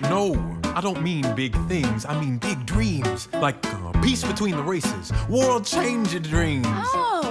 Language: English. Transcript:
No, I don't mean big things. I mean big dreams. Like peace between the races. World changing dreams. Oh.